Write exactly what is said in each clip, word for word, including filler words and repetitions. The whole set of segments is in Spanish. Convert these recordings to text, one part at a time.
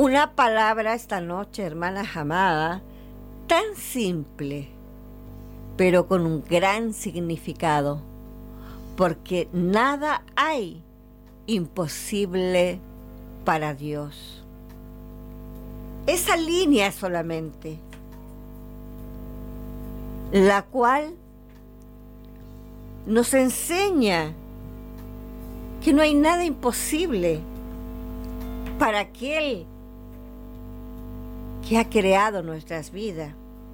Una palabra esta noche, hermanas amadas, tan simple, pero con un gran significado, porque nada hay imposible para Dios. Esa línea solamente, la cual nos enseña que no hay nada imposible para aquel que ha creado nuestras vidas.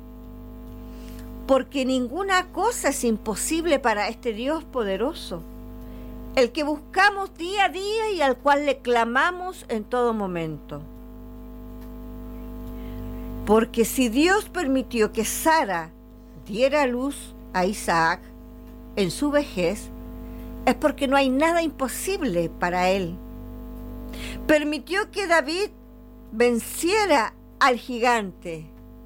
Porque ninguna cosa es imposible para este Dios poderoso, el que buscamos día a día y al cual le clamamos en todo momento. Porque si Dios permitió que Sara diera luz a Isaac en su vejez, es porque no hay nada imposible para él. Permitió que David venciera al gigante.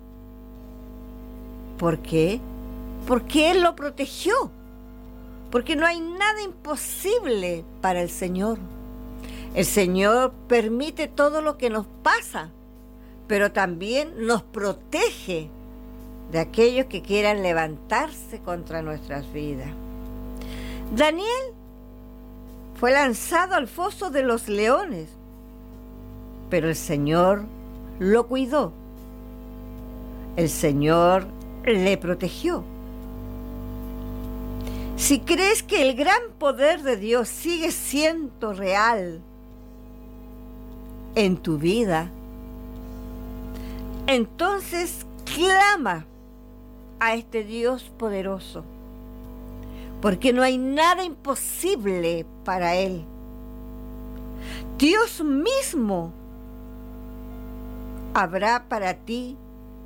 ¿Por qué? Porque Él lo protegió. Porque no hay nada imposible para el Señor. El Señor permite todo lo que nos pasa, pero también nos protege de aquellos que quieran levantarse contra nuestras vidas. Daniel fue lanzado al foso de los leones, pero el Señor lo cuidó. El Señor le protegió. Si crees que el gran poder de Dios sigue siendo real en tu vida, entonces clama a este Dios poderoso, porque no hay nada imposible para Él. Dios mismo habrá para ti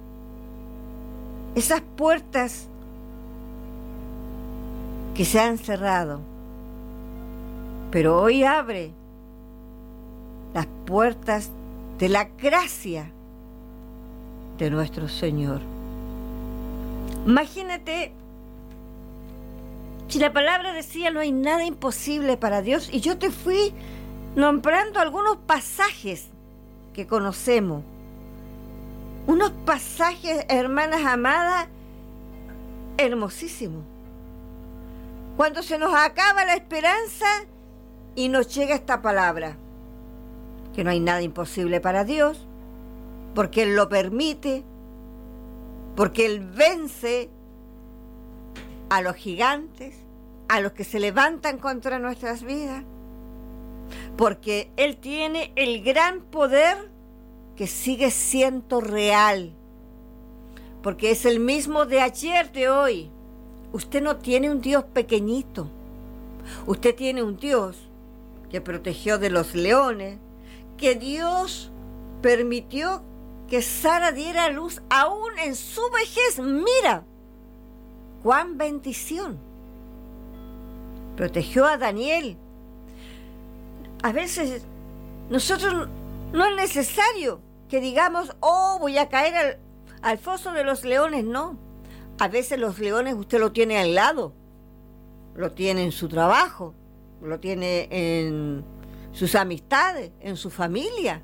esas puertas que se han cerrado, pero hoy abre las puertas de la gracia de nuestro Señor. Imagínate si la palabra decía no hay nada imposible para Dios, y yo te fui nombrando algunos pasajes que conocemos. Unos pasajes, hermanas amadas, hermosísimos. Cuando se nos acaba la esperanza y nos llega esta palabra, que no hay nada imposible para Dios, porque Él lo permite, porque Él vence a los gigantes, a los que se levantan contra nuestras vidas, porque Él tiene el gran poder que sigue siendo real, porque es el mismo de ayer, de hoy. Usted no tiene un Dios pequeñito, usted tiene un Dios que protegió de los leones, que Dios permitió que Sara diera a luz aún en su vejez. Mira, cuán bendición. Protegió a Daniel. A veces nosotros no es necesario que digamos, oh, voy a caer al, al foso de los leones. No, a veces los leones usted lo tiene al lado, lo tiene en su trabajo, lo tiene en sus amistades, en su familia.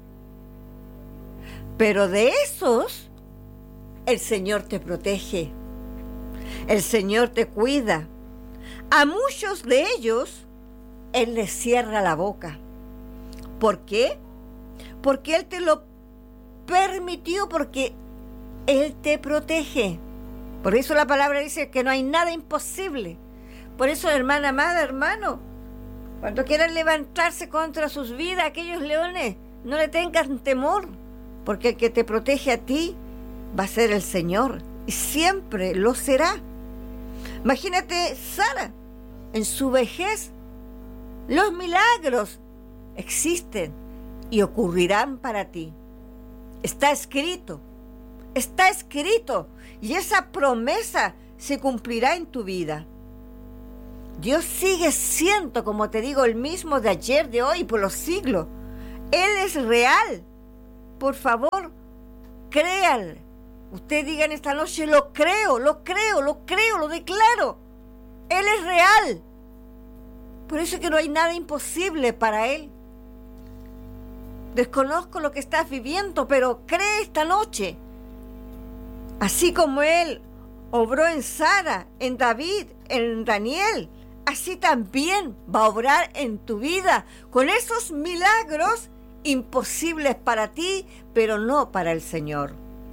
Pero de esos, el Señor te protege, el Señor te cuida. A muchos de ellos, Él les cierra la boca. ¿Por qué? Porque Él te lo permitió, porque Él te protege. Por eso la palabra dice que no hay nada imposible. Por eso, hermana amada, hermano, cuando quieran levantarse contra sus vidas, aquellos leones, no le tengan temor, porque el que te protege a ti va a ser el Señor, y siempre lo será. Imagínate Sara, en su vejez, los milagros existen y ocurrirán para ti. Está escrito, está escrito, y esa promesa se cumplirá en tu vida. Dios sigue siendo, como te digo, el mismo de ayer, de hoy, por los siglos. Él es real. Por favor, créanle. Usted diga en esta noche, lo creo, lo creo, lo creo, lo declaro. Él es real. Por eso es que no hay nada imposible para Él. Desconozco lo que estás viviendo, pero cree esta noche. Así como Él obró en Sara, en David, en Daniel, así también va a obrar en tu vida con esos milagros imposibles para ti, pero no para el Señor.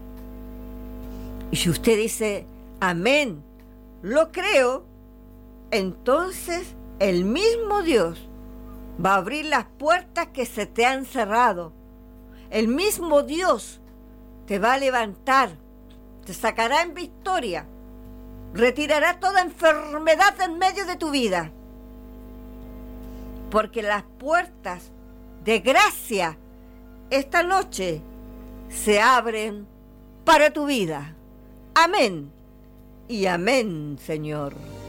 Y si usted dice, amén, lo creo, entonces el mismo Dios va a abrir las puertas que se te han cerrado. El mismo Dios te va a levantar, te sacará en victoria, retirará toda enfermedad en medio de tu vida. Porque las puertas de gracia esta noche se abren para tu vida. Amén y amén, Señor.